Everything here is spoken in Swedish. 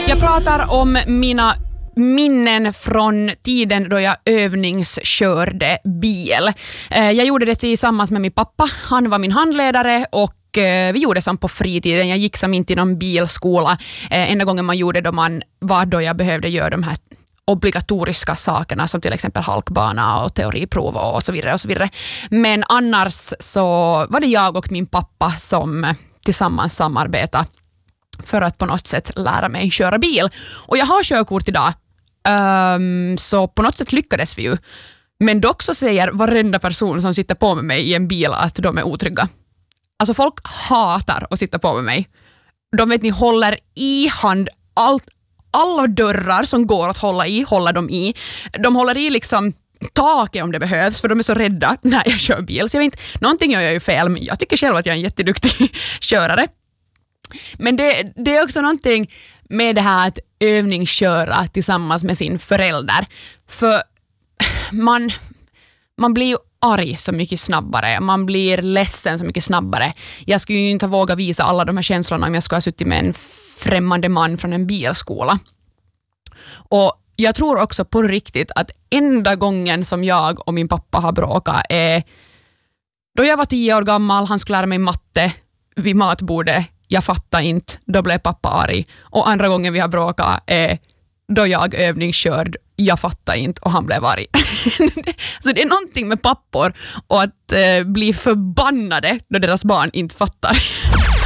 Jag pratar om mina minnen från tiden då jag övningskörde bil. Jag gjorde det tillsammans med min pappa. Han var min handledare och vi gjorde som på fritiden. Jag gick som inte i någon bilskola. Enda gången man gjorde då jag behövde göra de här obligatoriska sakerna som till exempel halkbana och teoriprov och så vidare och så vidare. Men annars så var det jag och min pappa som tillsammans samarbetade för att på något sätt lära mig köra bil. Och jag har körkort idag. Så på något sätt lyckades vi ju. Men dock så säger varenda person som sitter på med mig i en bil att de är otrygga. Alltså folk hatar att sitta på med mig. De vet ni håller i hand alla dörrar som går att hålla i, håller de i. De håller i liksom taket om det behövs, för de är så rädda när jag kör bil. Så jag vet inte, någonting gör jag ju fel, men jag tycker själv att jag är en jätteduktig körare. Men det är också någonting med det här att övningsköra tillsammans med sin förälder. För man blir ju arg så mycket snabbare. Man blir ledsen så mycket snabbare. Jag skulle ju inte våga visa alla de här känslorna om jag skulle ha suttit med en främmande man från en bilskola. Och jag tror också på riktigt att enda gången som jag och min pappa har bråkat är då jag var 10 år gammal. Han skulle lära mig matte vid matbordet. Jag fattar inte. Då blev pappa arg. Och andra gången vi har bråkat är då jag övningskörd. Jag fattar inte och han blev arg. Så det är någonting med pappor och att bli förbannade då deras barn inte fattar.